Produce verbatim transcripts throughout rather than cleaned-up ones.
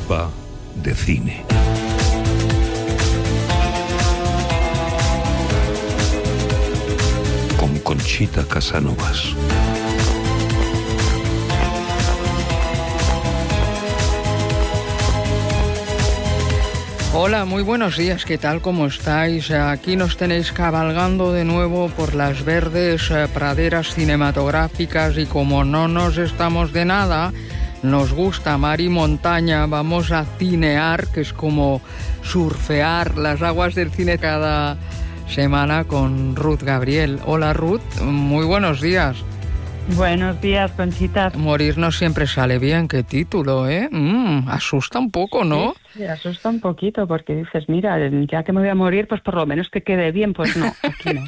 chispa de cine. Con Conchita Casanovas. Hola, muy buenos días, ¿qué tal? ¿Cómo estáis? Aquí nos tenéis cabalgando de nuevo por las verdes praderas cinematográficas y como no nos estamos de nada, nos gusta mar y montaña, vamos a cinear, que es como surfear las aguas del cine cada semana con Ruth Gabriel. Hola Ruth, muy buenos días. Buenos días, Conchita. Morir no siempre sale bien, qué título, ¿eh? Mm, asusta un poco, ¿no? Sí, sí, asusta un poquito porque dices, mira, ya que me voy a morir, pues por lo menos que quede bien. Pues no, aquí no.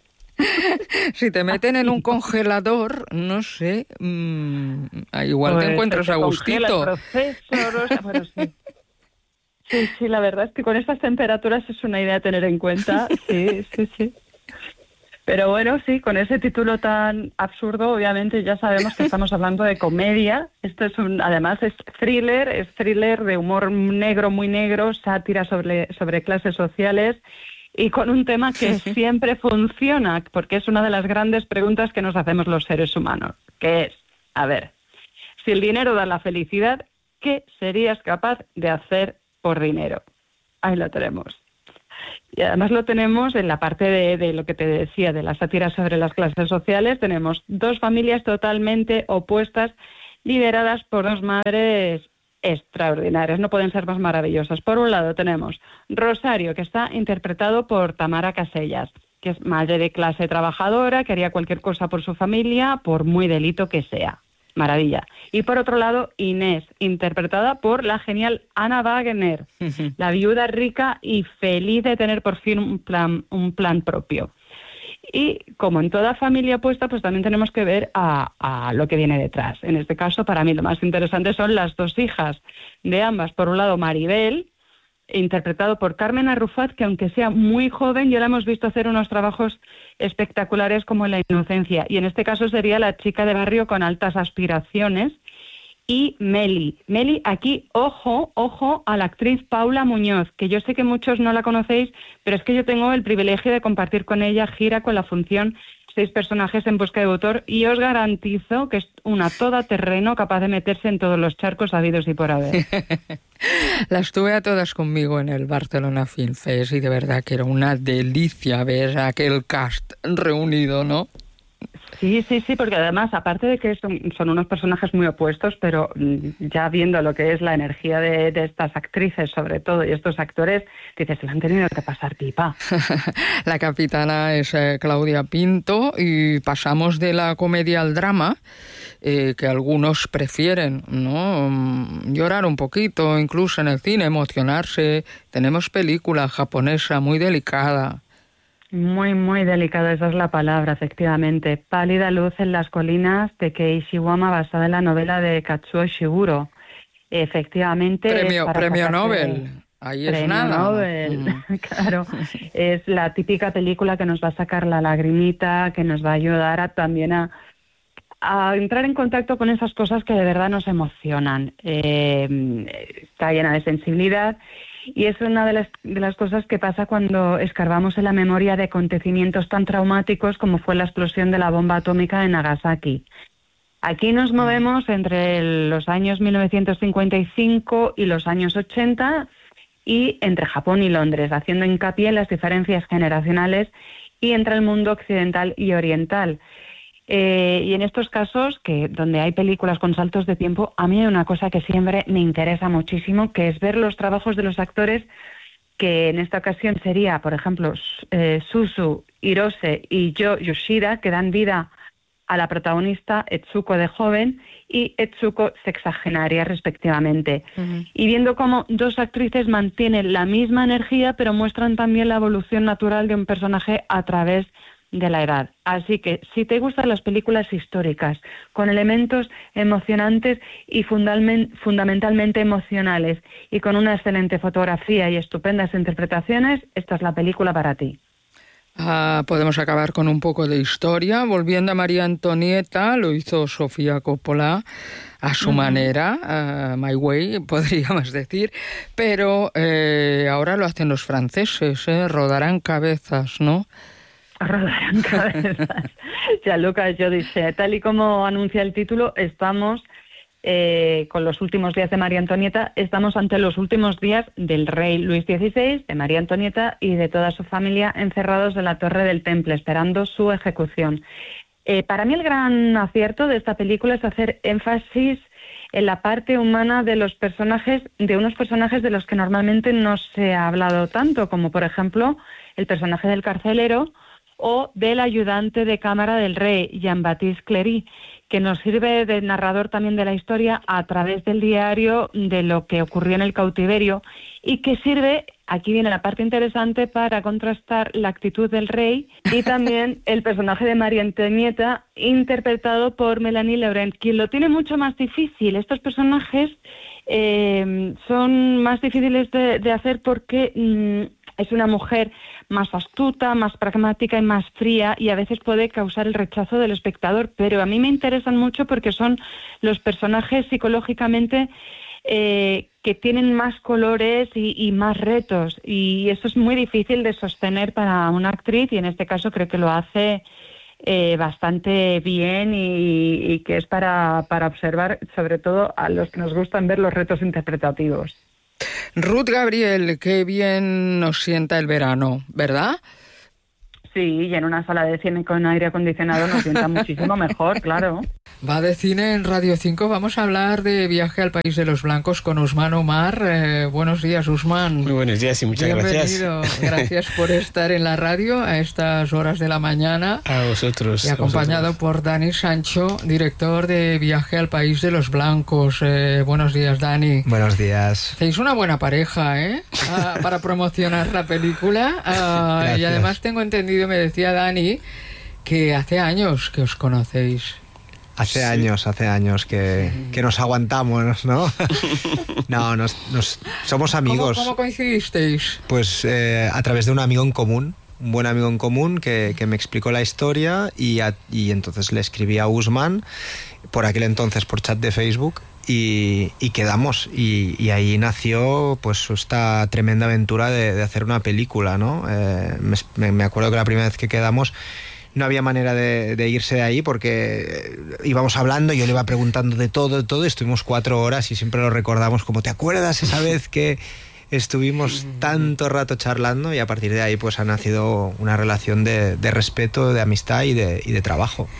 Si te meten en un congelador, no sé, mmm, igual pues te encuentras se a gustito. El proceso, no, bueno, sí. sí, sí, la verdad es que con estas temperaturas es una idea a tener en cuenta. Sí, sí, sí. Pero bueno, sí, con ese título tan absurdo, obviamente ya sabemos que estamos hablando de comedia. Esto es un, además es thriller, es thriller de humor negro, muy negro, sátira sobre, sobre clases sociales y con un tema que siempre funciona, porque es una de las grandes preguntas que nos hacemos los seres humanos, que es, a ver, si el dinero da la felicidad, ¿qué serías capaz de hacer por dinero? Ahí lo tenemos. Y además lo tenemos en la parte de, de lo que te decía, de la sátira sobre las clases sociales. Tenemos dos familias totalmente opuestas, lideradas por dos madres extraordinarias, no pueden ser más maravillosas. Por un lado tenemos Rosario, que está interpretado por Tamara Casellas, que es madre de clase trabajadora, que haría cualquier cosa por su familia, por muy delito que sea. Maravilla. Y por otro lado, Inés, interpretada por la genial Ana Wagner, la viuda rica y feliz de tener por fin un plan, un plan propio. Y como en toda familia opuesta, pues también tenemos que ver a, a lo que viene detrás. En este caso, para mí lo más interesante son las dos hijas de ambas. Por un lado, Maribel, interpretado por Carmen Arrufat, que aunque sea muy joven, ya la hemos visto hacer unos trabajos espectaculares como La inocencia, y en este caso sería la chica de barrio con altas aspiraciones. Y Meli, Meli aquí, ojo, ojo a la actriz Paula Muñoz, que yo sé que muchos no la conocéis, pero es que yo tengo el privilegio de compartir con ella gira con la función Seis personajes en busca de autor, y os garantizo que es una todoterreno capaz de meterse en todos los charcos habidos y por haber. Las tuve a todas conmigo en el Barcelona Film Fest y de verdad que era una delicia ver aquel cast reunido, ¿no? Sí, sí, sí, porque además, aparte de que son, son unos personajes muy opuestos, pero ya viendo lo que es la energía de, de estas actrices, sobre todo, y estos actores, dices, se le han tenido que pasar pipa. La capitana es eh, Claudia Pinto, y pasamos de la comedia al drama, eh, que algunos prefieren, ¿no? Llorar un poquito, incluso en el cine, emocionarse. Tenemos película japonesa muy delicada. Muy, muy delicado, esa es la palabra, efectivamente. Pálida luz en las colinas, de Kei Ishigawama, basada en la novela de Katsuo Ishiguro. Efectivamente... Premio, para premio Nobel. Ahí es premio nada. Nobel, Mm. claro. Es la típica película que nos va a sacar la lagrimita, que nos va a ayudar a, también a, a entrar en contacto con esas cosas que de verdad nos emocionan. Eh, está llena de sensibilidad. Y es una de las, de las cosas que pasa cuando escarbamos en la memoria de acontecimientos tan traumáticos como fue la explosión de la bomba atómica en Nagasaki. Aquí nos movemos entre los años mil novecientos cincuenta y cinco y los años ochenta, y entre Japón y Londres, haciendo hincapié en las diferencias generacionales y entre el mundo occidental y oriental. Eh, y en estos casos, que donde hay películas con saltos de tiempo, a mí hay una cosa que siempre me interesa muchísimo, que es ver los trabajos de los actores, que en esta ocasión sería, por ejemplo, eh, Suzu Hirose y Yo Yoshida, que dan vida a la protagonista Etsuko de joven y Etsuko sexagenaria, respectivamente. Uh-huh. Y viendo cómo dos actrices mantienen la misma energía, pero muestran también la evolución natural de un personaje a través de la edad. Así que si te gustan las películas históricas con elementos emocionantes y fundamentalmente, fundamentalmente emocionales, y con una excelente fotografía y estupendas interpretaciones, esta es la película para ti. Ah, podemos acabar con un poco de historia. Volviendo a María Antonieta, lo hizo Sofía Coppola. a su uh-huh. manera, uh, My Way, podríamos decir, pero eh, ahora lo hacen los franceses, ¿eh? Rodarán cabezas, ¿no? Rodarán cabezas. Gianluca Giudice, tal y como anuncia el título, estamos eh, con los últimos días de María Antonieta, estamos ante los últimos días del rey Luis dieciséis, de María Antonieta y de toda su familia encerrados en la Torre del Temple, esperando su ejecución. Eh, para mí el gran acierto de esta película es hacer énfasis en la parte humana de los personajes, de unos personajes de los que normalmente no se ha hablado tanto, como por ejemplo el personaje del carcelero o del ayudante de cámara del rey, Jean-Baptiste Cléry, que nos sirve de narrador también de la historia a través del diario de lo que ocurrió en el cautiverio y que sirve, aquí viene la parte interesante, para contrastar la actitud del rey y también el personaje de María Antonieta, interpretado por Melanie Laurent, quien lo tiene mucho más difícil. Estos personajes eh, son más difíciles de, de hacer porque mmm, es una mujer más astuta, más pragmática y más fría, y a veces puede causar el rechazo del espectador, pero a mí me interesan mucho porque son los personajes psicológicamente eh, que tienen más colores y, y más retos, y eso es muy difícil de sostener para una actriz, y en este caso creo que lo hace eh, bastante bien y, y que es para, para observar, sobre todo a los que nos gustan ver los retos interpretativos. Ruth Gabriel, qué bien nos sienta el verano, ¿verdad? Sí, y en una sala de cine con aire acondicionado nos sienta muchísimo mejor, claro. Va de cine en Radio cinco. Vamos a hablar de Viaje al País de los Blancos con Usman Omar. Eh, buenos días, Usman. Muy buenos días y muchas Bienvenido. gracias. Gracias por estar en la radio a estas horas de la mañana. A vosotros. Y acompañado vosotros. por Dani Sancho, director de Viaje al País de los Blancos. Eh, buenos días, Dani. Buenos días. Hacéis una buena pareja, ¿eh? Ah, para promocionar la película. Ah, y además tengo entendido, me decía Dani, que hace años que os conocéis. Hace sí. años, hace años que, que nos aguantamos, ¿no? No, nos, nos, somos amigos. ¿Cómo, cómo coincidisteis? Pues eh, a través de un amigo en común, un buen amigo en común que, que me explicó la historia y, a, y entonces le escribí a Usman, por aquel entonces por chat de Facebook, y, y quedamos. Y, y ahí nació pues esta tremenda aventura de, de hacer una película, ¿no? Eh, me, me acuerdo que la primera vez que quedamos no había manera de, de irse de ahí porque íbamos hablando, yo le iba preguntando de todo, de todo, y estuvimos cuatro horas y siempre lo recordamos como, ¿te acuerdas esa vez que estuvimos tanto rato charlando? Y a partir de ahí pues ha nacido una relación de, de respeto, de amistad y de, y de trabajo.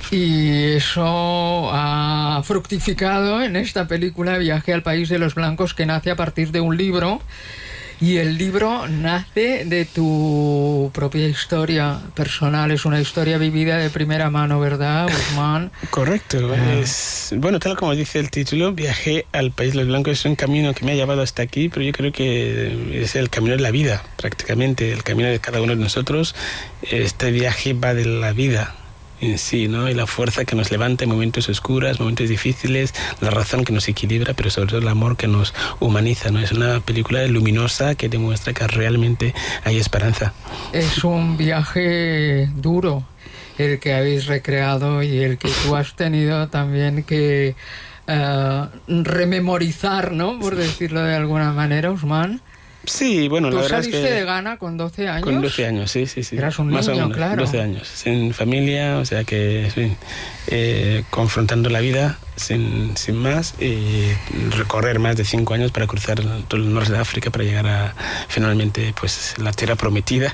Y eso ha fructificado en esta película Viaje al País de los Blancos, que nace a partir de un libro. Y el libro nace de tu propia historia personal, es una historia vivida de primera mano, ¿verdad, Usman? Correcto. Ah. Es, bueno, tal como dice el título, Viaje al País de los Blancos es un camino que me ha llevado hasta aquí, pero yo creo que es el camino de la vida, prácticamente, el camino de cada uno de nosotros. Este viaje va de la vida en sí, ¿no? Y la fuerza que nos levanta en momentos oscuros, momentos difíciles, la razón que nos equilibra, pero sobre todo el amor que nos humaniza, ¿no? Es una película luminosa que demuestra que realmente hay esperanza. Es un viaje duro el que habéis recreado y el que tú has tenido también que uh, rememorizar, ¿no? Por decirlo de alguna manera, Usman. Sí, bueno, ¿Tú la verdad es que... saliste de Ghana con doce años? Con doce años, sí, sí, sí. Eras un Más niño, o menos, claro. doce años, sin familia, o sea que, en fin, eh, confrontando la vida sin, sin más y recorrer más de cinco años para cruzar todo el norte de África para llegar a, finalmente, pues, la tierra prometida.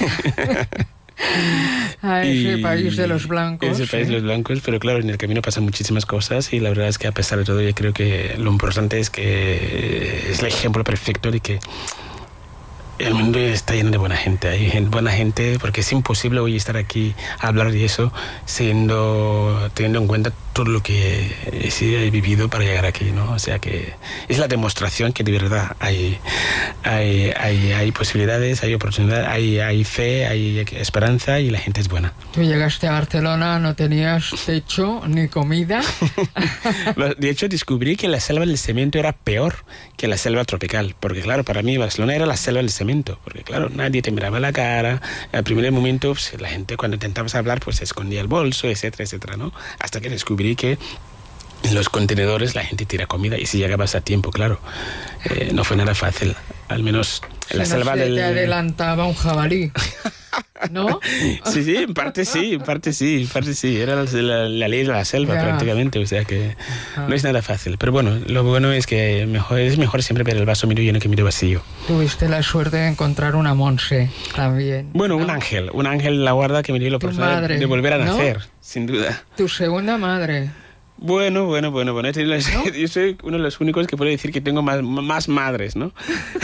A ese país de los blancos. Ese país de los blancos, pero claro, en el camino pasan muchísimas cosas y la verdad es que a pesar de todo yo creo que lo importante es que es el ejemplo perfecto de que el mundo está lleno de buena gente, hay buena gente, porque es imposible hoy estar aquí a hablar de eso siendo, teniendo en cuenta todo lo que he vivido para llegar aquí, ¿no? O sea que es la demostración que de verdad hay, hay, hay, hay posibilidades, hay oportunidades, hay, hay fe, hay esperanza y la gente es buena. Tú llegaste a Barcelona, no tenías techo ni comida. De hecho, descubrí que la selva del cemento era peor que la selva tropical, porque claro, para mí Barcelona era la selva del cemento, porque claro, nadie te miraba la cara, al primer momento pues, la gente cuando intentabas hablar pues se escondía el bolso, etcétera, etcétera, ¿no? Hasta que descubrí que en los contenedores la gente tira comida y si llegabas a tiempo, claro. Eh, no fue nada fácil, al menos en la Si selva no se del... te adelantaba un jabalí, ¿no? Sí, sí, en parte sí, en parte sí, en parte sí. Era la, la, la ley de la selva Ya. prácticamente, o sea que Ah. no es nada fácil. Pero bueno, lo bueno es que mejor, es mejor siempre ver el vaso medio lleno que medio vacío. Tuviste la suerte de encontrar una Monse también. Bueno, ¿no? un ángel, un ángel de la guarda que me dio la Tu oportunidad madre, de volver a ¿no? nacer, sin duda. Tu segunda madre. Bueno, bueno, bueno, bueno. Yo soy uno de los únicos que puede decir que tengo más, más madres, ¿no?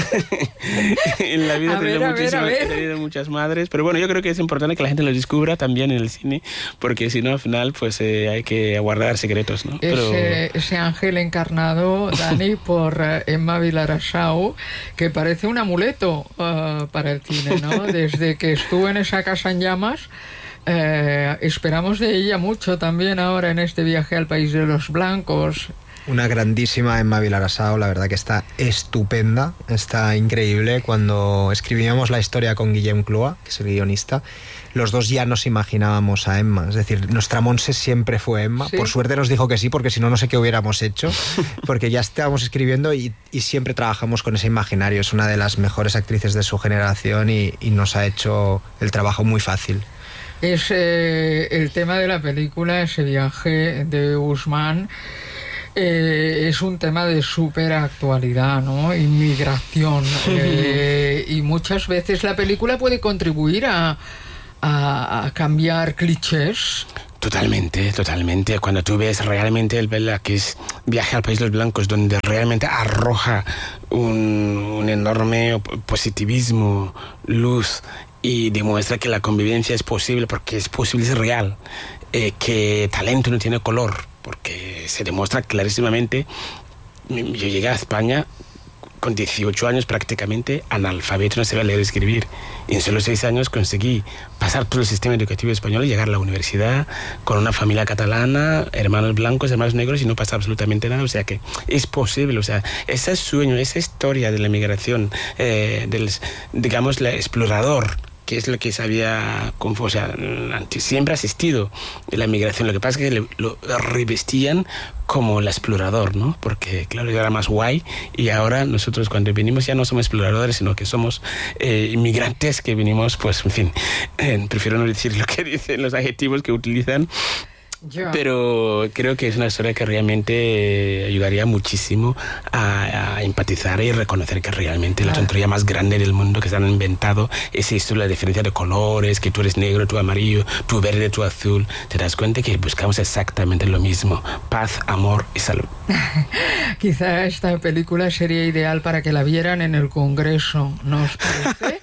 En la vida A he tenido, ver, a ver, muchísimas- a ver. he tenido muchas madres, pero bueno, yo creo que es importante que la gente lo descubra también en el cine, porque si no, al final, pues eh, hay que guardar secretos, ¿no? Pero- Ese, ese ángel encarnado, Dani, por eh, Emma Vilarasau, que parece un amuleto eh, para el cine, ¿no? Desde que estuvo en esa casa en llamas, eh, esperamos de ella mucho también ahora en este viaje al País de los Blancos. Una grandísima Emma Vilarasau, la verdad que está estupenda, está increíble. Cuando escribíamos la historia con Guillem Cloa, que es el guionista, los dos ya nos imaginábamos a Emma. Es decir, nuestra Monse siempre fue Emma. ¿Sí? Por suerte nos dijo que sí, porque si no, no sé qué hubiéramos hecho. Porque ya estábamos escribiendo y, y siempre trabajamos con ese imaginario. Es una de las mejores actrices de su generación y, y nos ha hecho el trabajo muy fácil. Es eh, el tema de la película, ese viaje de Guzmán. Eh, es un tema de súper actualidad, ¿no? Inmigración. eh, y muchas veces la película puede contribuir a, a, a cambiar clichés. Totalmente, totalmente. Cuando tú ves realmente el Bella, que es Viaje al País de los Blancos, donde realmente arroja un, un enorme positivismo, luz, y demuestra que la convivencia es posible, porque es posible, es real, eh, que talento no tiene color, porque se demuestra clarísimamente. Yo llegué a España con dieciocho años prácticamente analfabeto, no sabía leer y escribir. Y en solo seis años conseguí pasar todo el sistema educativo español y llegar a la universidad con una familia catalana, hermanos blancos, hermanos negros, y no pasa absolutamente nada. O sea que es posible, o sea, ese sueño, esa historia de la migración, eh, del, digamos, la explorador, que es lo que se había, o sea, siempre ha existido la migración. Lo que pasa es que le, lo revestían como el explorador, ¿no? Porque, claro, yo era más guay, y ahora nosotros cuando venimos ya no somos exploradores, sino que somos eh, inmigrantes que venimos, pues, en fin, eh, prefiero no decir lo que dicen los adjetivos que utilizan. Ya. Pero creo que es una historia que realmente ayudaría muchísimo a, a empatizar y reconocer que realmente la tontería más grande del mundo que se han inventado es esto, la diferencia de colores, que tú eres negro, tú amarillo, tú verde, tú azul. Te das cuenta que buscamos exactamente lo mismo: paz, amor y salud. Quizá esta película sería ideal para que la vieran en el Congreso, ¿no os parece?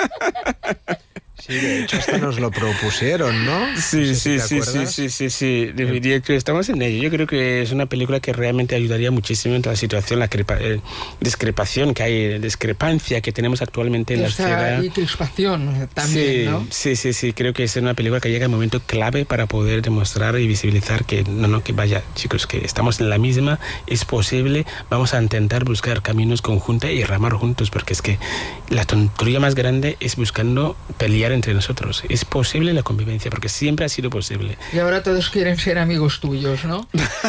Sí, de hecho hasta nos lo propusieron, ¿no? Sí, No sé si sí, te sí, sí, acuerdas. sí, sí, sí, diría que estamos en ello. Yo creo que es una película que realmente ayudaría muchísimo en la situación, la crepa, eh, discrepación que hay, discrepancia que tenemos actualmente en la Esta sociedad. y crispación también, Sí, ¿no? sí, sí, sí, creo que es una película que llega en un momento clave para poder demostrar y visibilizar que no, no, que vaya, chicos, que estamos en la misma, es posible, vamos a intentar buscar caminos conjuntos y ramar juntos, porque es que la tontería más grande es buscando pelear entre nosotros. Es posible la convivencia, porque siempre ha sido posible. Y ahora todos quieren ser amigos tuyos, ¿no?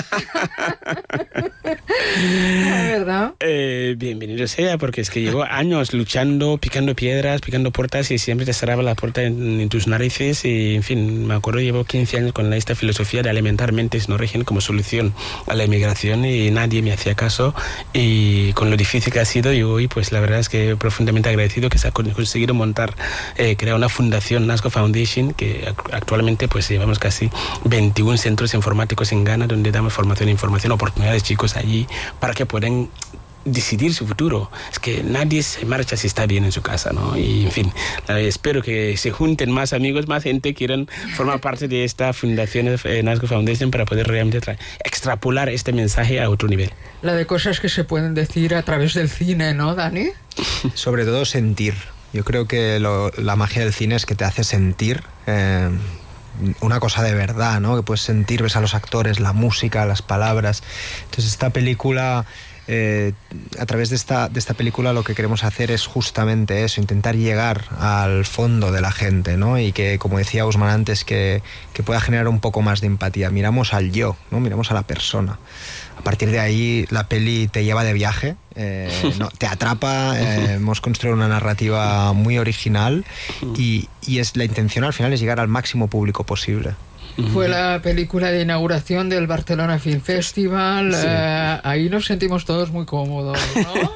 ¿La verdad? Eh, bienvenido sea, porque es que llevo años luchando, picando piedras, picando puertas, y siempre te cerraba la puerta en, en tus narices. Y en fin, me acuerdo, llevo quince años con esta filosofía de alimentar mentes no régimen como solución a la inmigración, y nadie me hacía caso. Y con lo difícil que ha sido, y hoy pues la verdad es que profundamente agradecido que se ha conseguido montar, eh, crear una fundación, Nasco Foundation, que actualmente pues llevamos casi veintiún centros informáticos en Ghana, donde damos formación e información, oportunidades chicos allí para que puedan decidir su futuro. Es que nadie se marcha si está bien en su casa, ¿no? Y en fin, espero que se junten más amigos, más gente quieran formar parte de esta fundación, eh, Nasco Foundation, para poder realmente tra- extrapolar este mensaje a otro nivel. La de cosas que se pueden decir a través del cine, ¿no, Dani? Sobre todo sentir. Yo creo que lo, la magia del cine es que te hace sentir eh, una cosa de verdad, ¿no? Que puedes sentir, ves a los actores, la música, las palabras. Entonces esta película eh, a través de esta, de esta película lo que queremos hacer es justamente eso, intentar llegar al fondo de la gente, ¿no? Y que, como decía Usman antes, que, que pueda generar un poco más de empatía. Miramos al yo, ¿no? Miramos a la persona. A partir de ahí la peli te lleva de viaje, eh, no, te atrapa, eh, hemos construido una narrativa muy original y, y es la intención al final es llegar al máximo público posible. Fue la película de inauguración del Barcelona Film Festival, sí. eh, ahí nos sentimos todos muy cómodos, ¿no?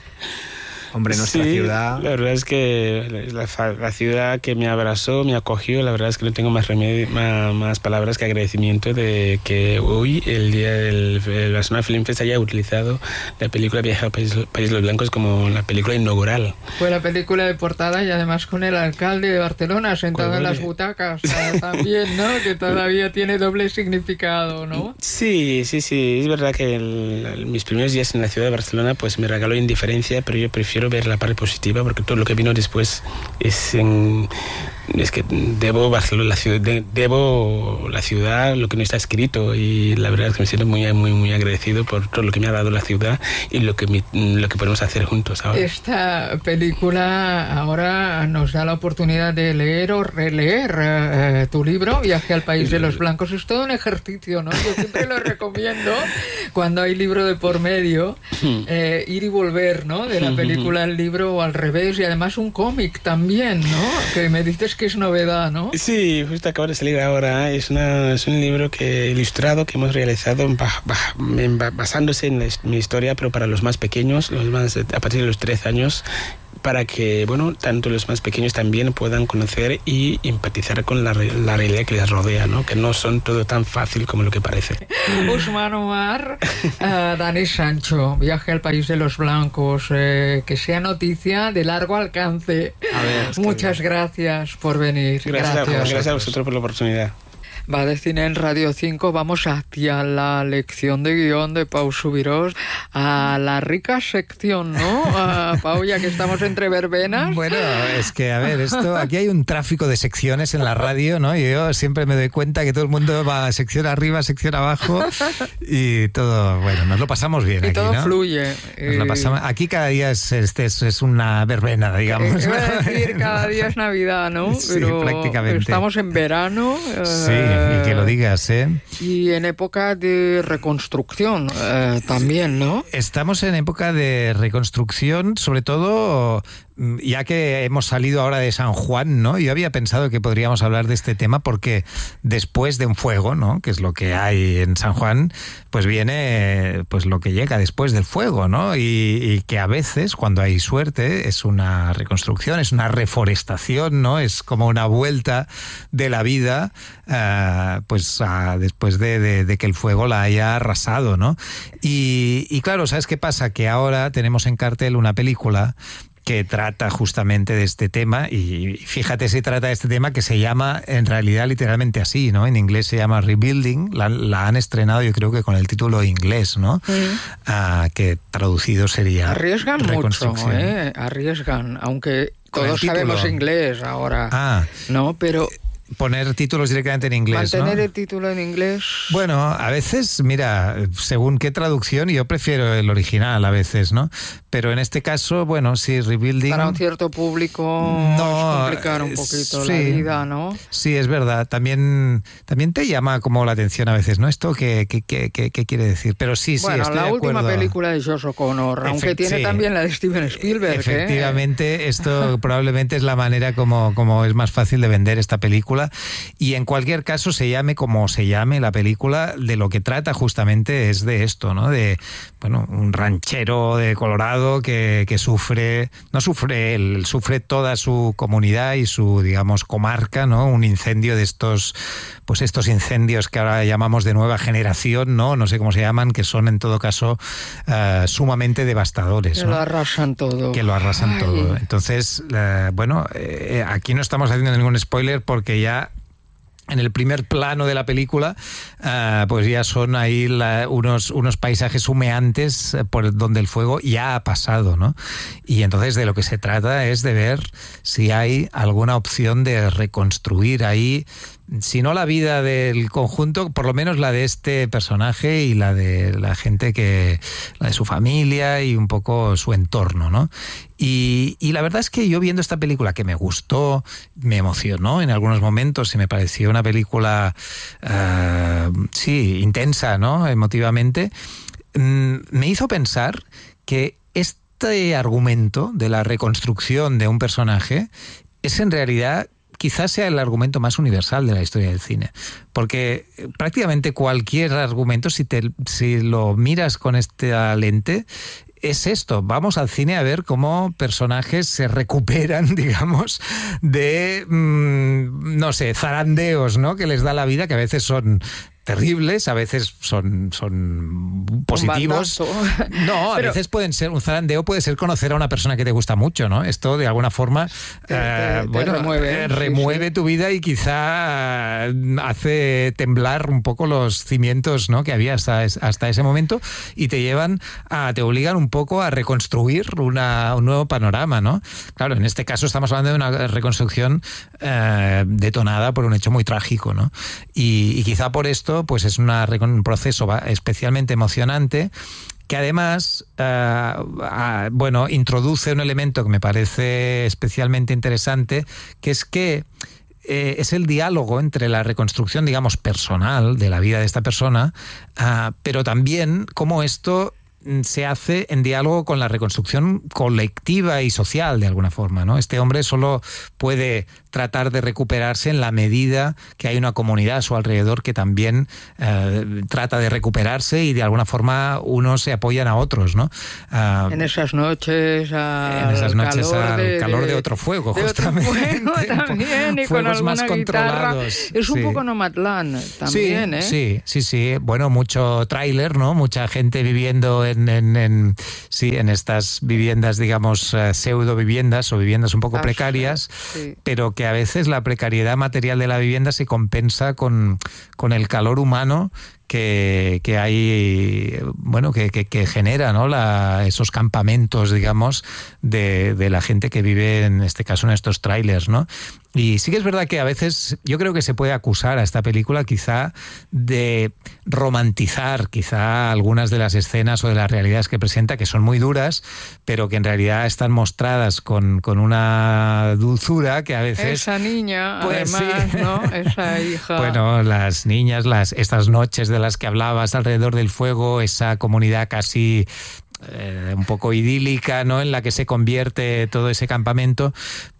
Hombre, nuestra sí, ciudad... La verdad es que la, la ciudad que me abrazó, me acogió, la verdad es que no tengo más remedio, más, más palabras que agradecimiento de que hoy, el día del el Barcelona Film Fest, haya utilizado la película Viaje al País, País de los Blancos como la película inaugural. Fue la película de portada y además con el alcalde de Barcelona sentado en las butacas también, ¿no? Que todavía tiene doble significado, ¿no? Sí, sí, sí. Es verdad que el, el, mis primeros días en la ciudad de Barcelona pues me regaló indiferencia, pero yo prefiero ver la parte positiva porque todo lo que vino después es en, es que debo Barcelona, la ciudad, de, debo la ciudad lo que no está escrito y la verdad es que me siento muy muy muy agradecido por todo lo que me ha dado la ciudad y lo que mi, lo que podemos hacer juntos ahora. Esta película ahora nos da la oportunidad de leer o releer eh, tu libro Viaje al País de los Blancos. Es todo un ejercicio, ¿no? Yo siempre lo recomiendo cuando hay libro de por medio, eh, ir y volver, ¿no? De la película al libro o al revés, y además un cómic también, ¿no? Que me dices que es novedad, ¿no? Sí, justo acaba de salir ahora. Es, una, es un libro que ilustrado que hemos realizado basándose en la, mi historia, pero para los más pequeños, los más, a partir de los tres años, para que, bueno, tanto los más pequeños también puedan conocer y empatizar con la, la realidad que les rodea, ¿no? Que no son todo tan fácil como lo que parece. Usman Omar, uh, Dani Sancho, Viaje al País de los Blancos, eh, que sea noticia de largo alcance. A ver, muchas gracias por venir. Gracias, gracias. A, gracias a vosotros por la oportunidad. Va de Cine en Radio cinco, vamos hacia la lección de guión de Pau Subirós, a la rica sección, ¿no? A Pau, ya que estamos entre verbenas. Bueno, es que, a ver, esto, aquí hay un tráfico de secciones en la radio, ¿no? Y yo siempre me doy cuenta que todo el mundo va a sección arriba, sección abajo, y todo, bueno, nos lo pasamos bien y aquí, todo ¿no? fluye. Nos lo pasamos, aquí cada día es, es, es una verbena, digamos. Iba a decir, cada día es Navidad, ¿no? Sí, pero prácticamente. Estamos en verano. Sí. Eh, Y que lo digas, ¿eh? Y en época de reconstrucción eh, también, ¿no? Estamos en época de reconstrucción, sobre todo ya que hemos salido ahora de San Juan, ¿no? Yo había pensado que podríamos hablar de este tema porque después de un fuego, ¿no? Que es lo que hay en San Juan, pues viene pues lo que llega después del fuego, ¿no? Y, y que a veces, cuando hay suerte, es una reconstrucción, es una reforestación, ¿no? Es como una vuelta de la vida, uh, pues uh, después de, de, de que el fuego la haya arrasado, ¿no? Y, y claro, ¿sabes qué pasa? Que ahora tenemos en cartel una película que trata justamente de este tema, y fíjate si trata de este tema, que se llama en realidad literalmente así, ¿no? En inglés se llama Rebuilding, la, la han estrenado yo creo que con el título inglés, ¿no? Sí. Uh, que traducido sería Arriesgan mucho, ¿eh? Arriesgan, aunque todos sabemos inglés ahora, ah, ¿no? Pero... poner títulos directamente en inglés, mantener, ¿no?, el título en inglés. Bueno, a veces, mira, según qué traducción, yo prefiero el original a veces, ¿no? Pero en este caso, bueno, sí, Rebuilding... Para un cierto público no, es complicar un poquito sí, la vida, ¿no? Sí, es verdad. También, también te llama como la atención a veces, ¿no? Esto, ¿qué, qué, qué, qué, qué quiere decir? Pero sí, sí, bueno, estoy la de última acuerdo. película de Josh O'Connor, aunque Efect, tiene sí. también la de Steven Spielberg. Efectivamente, ¿eh? esto probablemente es la manera como, como es más fácil de vender esta película. Y en cualquier caso, se llame como se llame la película, de lo que trata justamente es de esto, ¿no? De, bueno, un ranchero de Colorado que, que sufre, no sufre él, sufre toda su comunidad y su, digamos, comarca, ¿no? Un incendio de estos, pues estos incendios que ahora llamamos de nueva generación, ¿no? No sé cómo se llaman, que son en todo caso uh, sumamente devastadores, que ¿no? lo arrasan todo. Que lo arrasan Ay. todo. Entonces, uh, bueno, eh, aquí no estamos haciendo ningún spoiler porque ya en el primer plano de la película, uh, pues ya son ahí la, unos, unos paisajes humeantes por donde el fuego ya ha pasado, ¿no? Y entonces de lo que se trata es de ver si hay alguna opción de reconstruir ahí si no la vida del conjunto, por lo menos la de este personaje y la de la gente que, la de su familia y un poco su entorno, ¿no? Y, y la verdad es que yo viendo esta película, que me gustó, me emocionó en algunos momentos y me pareció una película, uh, sí, intensa, ¿no? Emotivamente, um, me hizo pensar que este argumento de la reconstrucción de un personaje es en realidad quizás sea el argumento más universal de la historia del cine, porque prácticamente cualquier argumento, si, te, si lo miras con esta lente, es esto, vamos al cine a ver cómo personajes se recuperan, digamos, de, mmm, no sé, zarandeos, ¿no?, que les da la vida, que a veces son terribles, a veces son, son positivos. No, a Pero, veces pueden ser, un zarandeo puede ser conocer a una persona que te gusta mucho, ¿no? Esto de alguna forma te, eh, te, bueno, te remueve, eh, remueve sí, tu vida y quizá hace temblar un poco los cimientos, ¿no?, que había hasta, hasta ese momento, y te llevan a, te obligan un poco a reconstruir una, un nuevo panorama, ¿no? Claro, en este caso estamos hablando de una reconstrucción eh, detonada por un hecho muy trágico, ¿no? Y, y quizá por esto pues es una, un proceso especialmente emocionante, que además uh, uh, bueno, introduce un elemento que me parece especialmente interesante, que es que eh, es el diálogo entre la reconstrucción, digamos, personal de la vida de esta persona, uh, pero también cómo esto se hace en diálogo con la reconstrucción colectiva y social, de alguna forma, ¿no? Este hombre solo puede tratar de recuperarse en la medida que hay una comunidad a su alrededor que también eh, trata de recuperarse, y de alguna forma unos se apoyan a otros, ¿no? Uh, en esas noches al en esas noches calor, al de, calor de, de otro fuego, de justamente. Otro fuego también, y con alguna más guitarra. Es un sí. poco Nomadland también, sí, ¿eh? Sí, sí, sí. Bueno, mucho tráiler, ¿no? Mucha gente viviendo en, en, en, sí, en estas viviendas, digamos, uh, pseudo viviendas o viviendas un poco ah, precarias, sí. pero que a veces la precariedad material de la vivienda se compensa con, con el calor humano que, que hay, bueno, que, que, que genera, ¿no?, la, esos campamentos, digamos, de, de la gente que vive, en este caso, en estos trailers, ¿no? Y sí que es verdad que a veces yo creo que se puede acusar a esta película quizá de romantizar quizá algunas de las escenas o de las realidades que presenta, que son muy duras, pero que en realidad están mostradas con, con una dulzura que a veces... Esa niña, pues, además, sí. ¿no? Esa hija... Bueno, las niñas, las estas noches de las que hablabas alrededor del fuego, esa comunidad casi... Eh, un poco idílica, ¿no?, en la que se convierte todo ese campamento,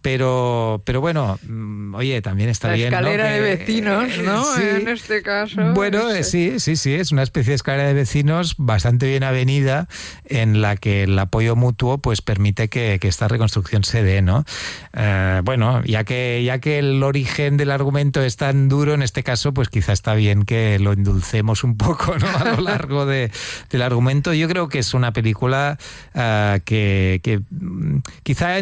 pero pero bueno, oye, también está la bien, ¿no? escalera que, de vecinos, ¿no? Sí. En este caso. Bueno, no sé. sí, sí, sí, es una especie de escalera de vecinos bastante bien avenida, en la que el apoyo mutuo pues permite que, que esta reconstrucción se dé, ¿no? Eh, bueno, ya que ya que el origen del argumento es tan duro, en este caso, pues quizá está bien que lo endulcemos un poco, ¿no?, a lo largo de, del argumento. Yo creo que es una película película uh, que, que quizá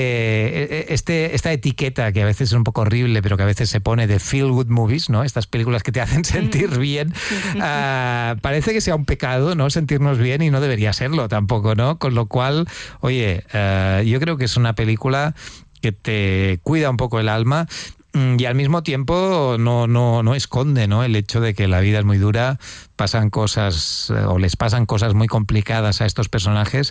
le, este, esta etiqueta que a veces es un poco horrible, pero que a veces se pone de feel good movies, ¿no?, estas películas que te hacen sentir bien, uh, parece que sea un pecado, ¿no?, sentirnos bien, y no debería serlo tampoco, ¿no? Con lo cual, oye, uh, yo creo que es una película que te cuida un poco el alma, y al mismo tiempo no, no, no esconde, ¿no?, el hecho de que la vida es muy dura, pasan cosas o les pasan cosas muy complicadas a estos personajes,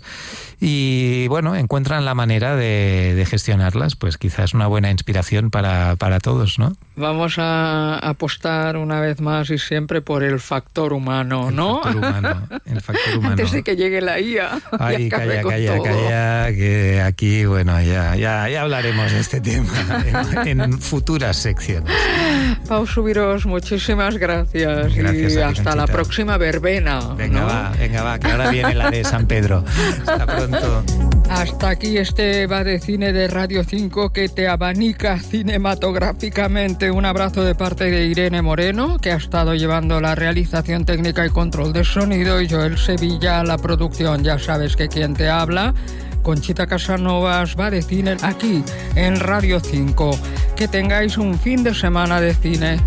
y bueno, encuentran la manera de, de gestionarlas. Pues quizás una buena inspiración para, para todos, ¿no? Vamos a apostar una vez más y siempre por el factor humano, ¿no? El factor humano, el factor humano. Antes de que llegue la I A. Ay, calla, calla, calla, que aquí, bueno, ya, ya, ya hablaremos de este tema en, en futuras secciones. Pau Subiros, muchísimas gracias. Gracias y a ti, hasta Conchita. La próxima verbena. Venga, ¿no? va, venga, va, que ahora viene la de San Pedro. Hasta pronto. Hasta aquí este Va de Cine de Radio cinco que te abanica cinematográficamente. Un abrazo de parte de Irene Moreno, que ha estado llevando la realización técnica y control de sonido, y Joel Sevilla, la producción. Ya sabes que quien te habla, Conchita Casanovas, Va de Cine, aquí en Radio cinco. Que tengáis un fin de semana de cine.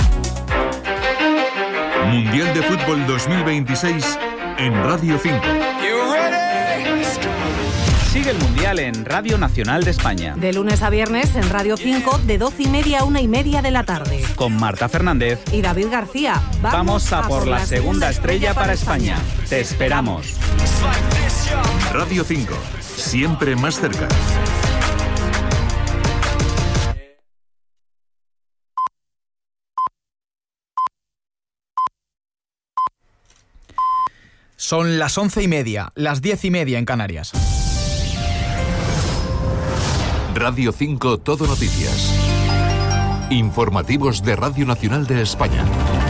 Mundial de Fútbol dos mil veintiséis en Radio cinco. Sigue Sigue el Mundial en Radio Nacional de España. De lunes a viernes en Radio cinco, de doce y media a una y media de la tarde. Con Marta Fernández y David García. Vamos, Vamos a, a por la segunda estrella para España. España. Te esperamos. Radio cinco, siempre más cerca. Son las once y media, las diez y media en Canarias. Radio cinco Todo Noticias. Informativos de Radio Nacional de España.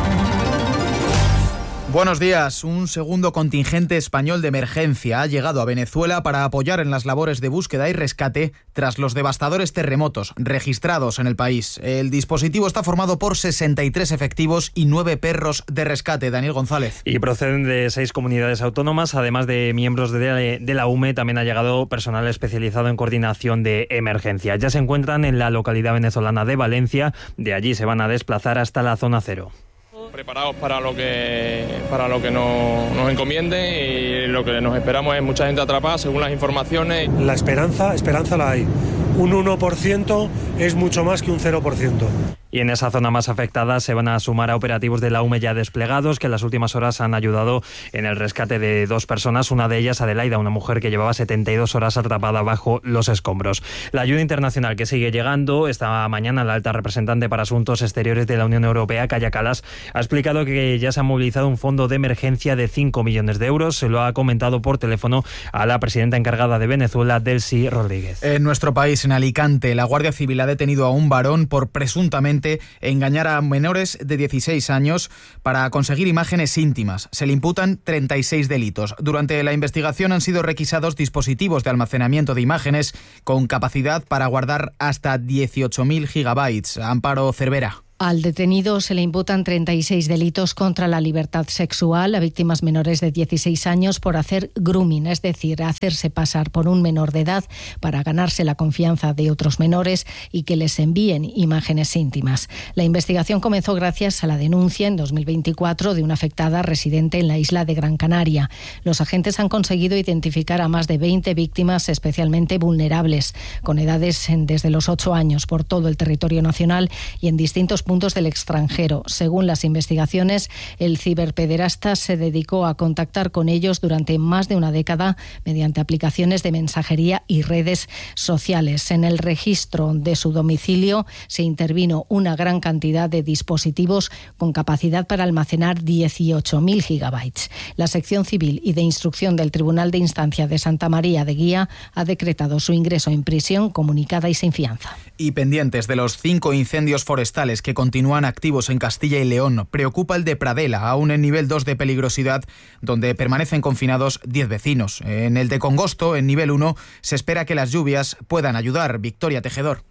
Buenos días. Un segundo contingente español de emergencia ha llegado a Venezuela para apoyar en las labores de búsqueda y rescate tras los devastadores terremotos registrados en el país. El dispositivo está formado por sesenta y tres efectivos y nueve perros de rescate. Daniel González. Y proceden de seis comunidades autónomas, además de miembros de, de la U M E. También ha llegado personal especializado en coordinación de emergencia. Ya se encuentran en la localidad venezolana de Valencia. De allí se van a desplazar hasta la zona cero. Preparados para lo que para lo que nos, nos encomienden, y lo que nos esperamos es mucha gente atrapada, según las informaciones. La esperanza, esperanza la hay. Un uno por ciento es mucho más que un cero por ciento. Y en esa zona más afectada se van a sumar a operativos de la U M E ya desplegados, que en las últimas horas han ayudado en el rescate de dos personas, una de ellas Adelaida, una mujer que llevaba setenta y dos horas atrapada bajo los escombros. La ayuda internacional que sigue llegando. Esta mañana la alta representante para Asuntos Exteriores de la Unión Europea, Kaja Kallas, ha explicado que ya se ha movilizado un fondo de emergencia de cinco millones de euros. Se lo ha comentado por teléfono a la presidenta encargada de Venezuela, Delcy Rodríguez. En nuestro país, en Alicante, la Guardia Civil ha detenido a un varón por presuntamente engañar a menores de dieciséis años para conseguir imágenes íntimas. Se le imputan treinta y seis delitos. Durante la investigación han sido requisados dispositivos de almacenamiento de imágenes con capacidad para guardar hasta dieciocho mil gigabytes. Amparo Cervera. Al detenido se le imputan treinta y seis delitos contra la libertad sexual a víctimas menores de dieciséis años por hacer grooming, es decir, hacerse pasar por un menor de edad para ganarse la confianza de otros menores y que les envíen imágenes íntimas. La investigación comenzó gracias a la denuncia en dos mil veinticuatro de una afectada residente en la isla de Gran Canaria. Los agentes han conseguido identificar a más de veinte víctimas especialmente vulnerables, con edades desde los ocho años, por todo el territorio nacional y en distintos puntos del extranjero. Según las investigaciones, el ciberpederasta se dedicó a contactar con ellos durante más de una década mediante aplicaciones de mensajería y redes sociales. En el registro de su domicilio se intervino una gran cantidad de dispositivos con capacidad para almacenar dieciocho mil gigabytes. La sección civil y de instrucción del Tribunal de Instancia de Santa María de Guía ha decretado su ingreso en prisión comunicada y sin fianza. Y pendientes de los cinco incendios forestales que continúan activos en Castilla y León, preocupa el de Pradela, aún en nivel dos de peligrosidad, donde permanecen confinados diez vecinos. En el de Congosto, en nivel uno, se espera que las lluvias puedan ayudar. Victoria Tejedor.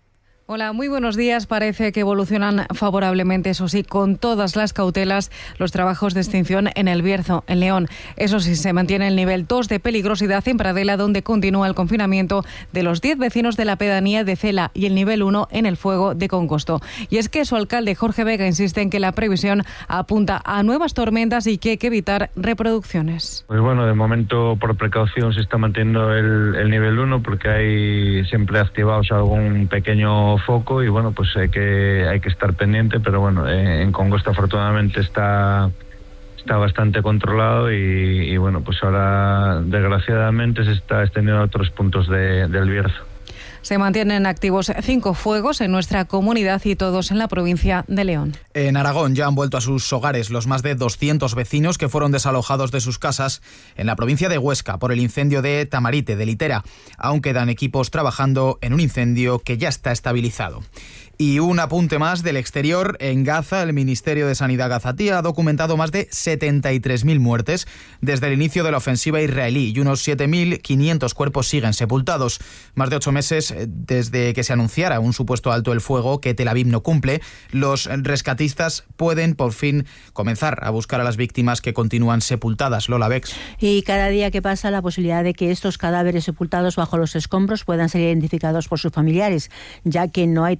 Hola, muy buenos días. Parece que evolucionan favorablemente, eso sí, con todas las cautelas, los trabajos de extinción en El Bierzo, en León. Eso sí, se mantiene el nivel dos de peligrosidad en Pradela, donde continúa el confinamiento de los diez vecinos de la pedanía de Cela, y el nivel uno en El Fuego de Congosto. Y es que su alcalde, Jorge Vega, insiste en que la previsión apunta a nuevas tormentas y que hay que evitar reproducciones. Pues bueno, de momento, por precaución, se está manteniendo el, el nivel uno, porque hay siempre activados algún pequeño foco y bueno, pues hay que hay que estar pendiente, pero bueno, eh, en Congosto afortunadamente está está bastante controlado y, y bueno, pues ahora desgraciadamente se está extendiendo a otros puntos de, del Bierzo. Se mantienen activos cinco fuegos en nuestra comunidad y todos en la provincia de León. En Aragón ya han vuelto a sus hogares los más de doscientos vecinos que fueron desalojados de sus casas en la provincia de Huesca por el incendio de Tamarite, de Litera. Aún quedan equipos trabajando en un incendio que ya está estabilizado. Y un apunte más del exterior. En Gaza, el Ministerio de Sanidad gazatí ha documentado más de setenta y tres mil muertes desde el inicio de la ofensiva israelí y unos siete mil quinientos cuerpos siguen sepultados. Más de ocho meses desde que se anunciara un supuesto alto el fuego que Tel Aviv no cumple, los rescatistas pueden por fin comenzar a buscar a las víctimas que continúan sepultadas. Lola Bex. Y cada día que pasa, la posibilidad de que estos cadáveres sepultados bajo los escombros puedan ser identificados por sus familiares, ya que no hay tecnología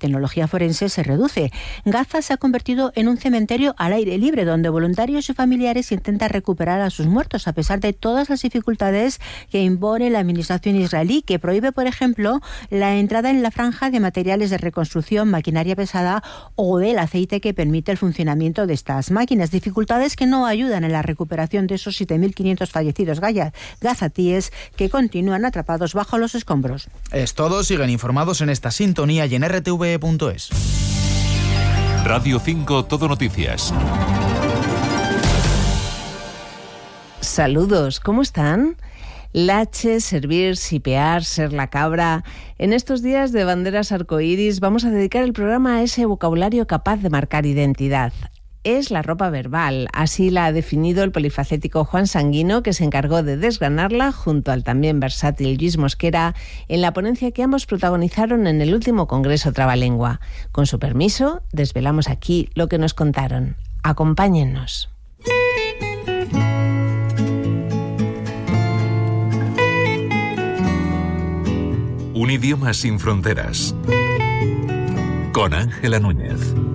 forense se reduce. Gaza se ha convertido en un cementerio al aire libre, donde voluntarios y familiares intentan recuperar a sus muertos, a pesar de todas las dificultades que impone la administración israelí, que prohíbe, por ejemplo, la entrada en la franja de materiales de reconstrucción, maquinaria pesada o del aceite que permite el funcionamiento de estas máquinas. Dificultades que no ayudan en la recuperación de esos siete mil quinientos fallecidos gazatíes que continúan atrapados bajo los escombros. Es todo. Siguen informados en esta sintonía y en r t v punto es. Radio cinco Todo Noticias. Saludos, ¿cómo están? Lache, servir, sipear, ser la cabra. En estos días de banderas arcoíris vamos a dedicar el programa a ese vocabulario capaz de marcar identidad. Es la ropa verbal, así la ha definido el polifacético Juan Sanguino, que se encargó de desgranarla junto al también versátil Luis Mosquera en la ponencia que ambos protagonizaron en el último Congreso Trabalengua. Con su permiso, desvelamos aquí lo que nos contaron. Acompáñennos. Un idioma sin fronteras. Con Ángela Núñez.